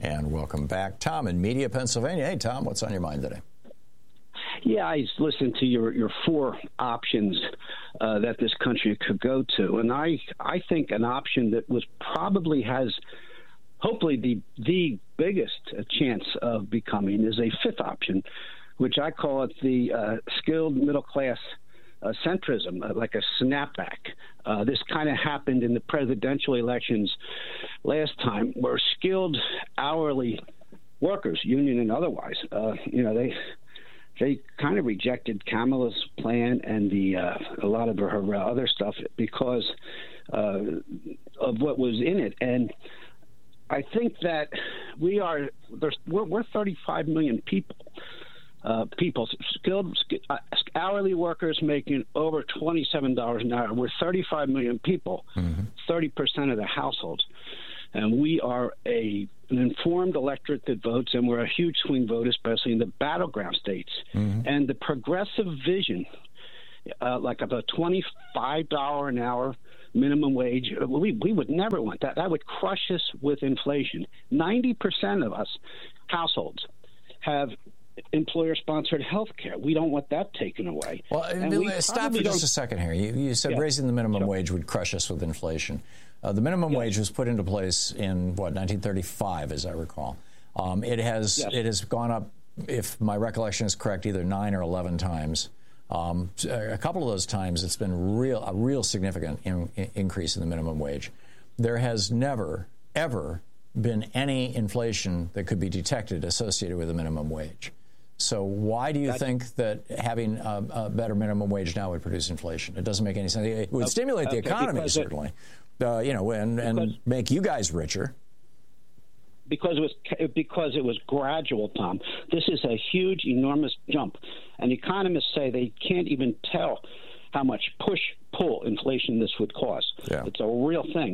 And welcome back, Tom in Media, Pennsylvania. Hey, Tom, what's on your mind today? Yeah, I listened to your four options that this country could go to, and I think an option that was probably has hopefully the biggest chance of becoming is a fifth option, which I call it the skilled middle class centrism, like a snapback. This kind of happened in the presidential elections last time, where skilled hourly workers, union and otherwise, they kind of rejected Kamala's plan and a lot of her other stuff because of what was in it. And I think that we're 35 million people. Skilled hourly workers making over $27 an hour. We're 35 million people, 30% of the households. And we are an informed electorate that votes, and we're a huge swing vote, especially in the battleground states. And the progressive vision, like of a $25 an hour minimum wage, we would never want that. That would crush us with inflation. 90% of us households have employer-sponsored health care. We don't want that taken away. Well, stop for just a second here. You said raising the minimum wage would crush us with inflation. The minimum wage was put into place in, 1935, as I recall. It has gone up, if my recollection is correct, either 9 or 11 times. A couple of those times, it's been a real significant increase in the minimum wage. There has never, ever been any inflation that could be detected associated with a minimum wage. So why do you think that having a better minimum wage now would produce inflation? It doesn't make any sense. It would stimulate the economy, certainly, and make you guys richer. Because it was gradual, Tom. This is a huge, enormous jump. And economists say they can't even tell how much push-pull inflation this would cause. Yeah. It's a real thing.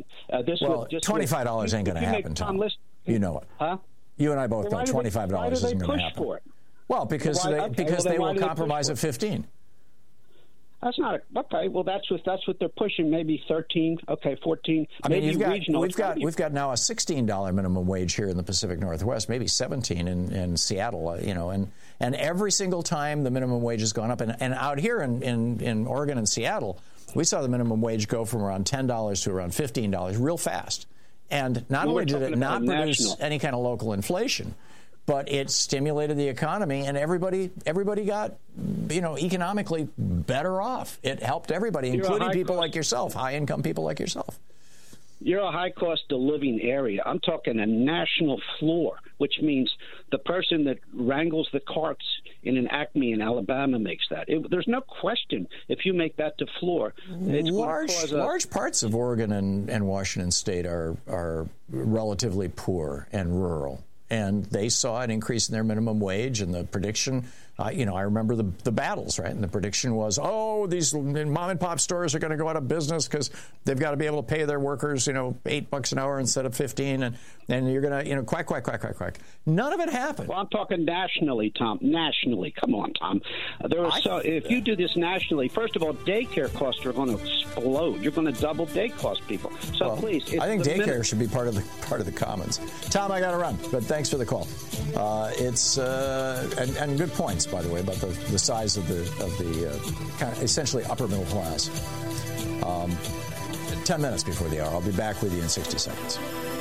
$25 ain't going to happen, Tom. You know it. Huh? You and I both know $25 isn't going to happen. For it? Well, because they will compromise at 15. That's not okay. Well, that's what they're pushing. Maybe 13. Okay, 14. I mean, we've got now a $16 minimum wage here in the Pacific Northwest, maybe 17 in Seattle. And every single time the minimum wage has gone up, and out here in Oregon and Seattle, we saw the minimum wage go from around $10 to around $15 real fast. And not only did it not produce any kind of local inflation, but it stimulated the economy, and everybody got, economically better off. It helped everybody, including people like yourself, high-income people like yourself. You're a high-cost-of-living area. I'm talking a national floor, which means the person that wrangles the carts in an Acme in Alabama makes that. There's no question if you make that to floor. Large parts of Oregon and Washington State are relatively poor and rural. And they saw an increase in their minimum wage, and the prediction, I remember the battles, right? And the prediction was, these mom and pop stores are going to go out of business because they've got to be able to pay their workers, $8 an hour instead of 15, and you're going to, quack. None of it happened. Well, I'm talking nationally, Tom. Nationally, come on, Tom. If you do this nationally, first of all, daycare costs are going to explode. You're going to double day cost people. So please, I think daycare should be part of the commons. Tom, I got to run, but thanks for the call. It's and good points, by the way, about the size of the kind of essentially upper middle class. 10 minutes before the hour. I'll be back with you in 60 seconds.